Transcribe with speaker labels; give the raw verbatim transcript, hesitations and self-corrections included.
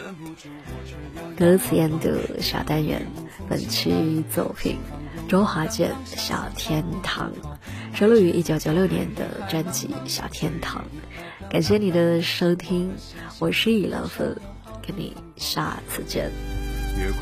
Speaker 1: 歌词研读小单元，本期作品周华健《小天堂》，收录于一九九六年的专辑《小天堂》。感谢你的收听，我是以兰芬，跟你下次见。